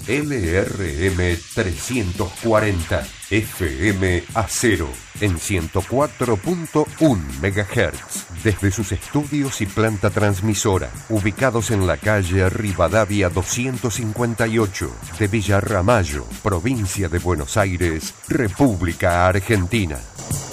LRM 340 FM Acero en 104.1 MHz desde sus estudios y planta transmisora ubicados en la calle Rivadavia 258 de Villa Ramallo, provincia de Buenos Aires, República Argentina.